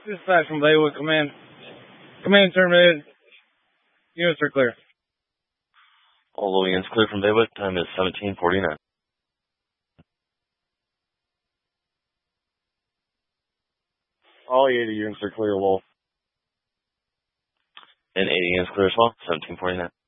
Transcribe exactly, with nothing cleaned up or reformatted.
Dispatch from Baywood, command. Command terminated. Units are clear. All units clear from Baywood. Time is seventeen forty-nine. All eighty units are clear, Wolf. And eighty units clear as well. seventeen forty-nine.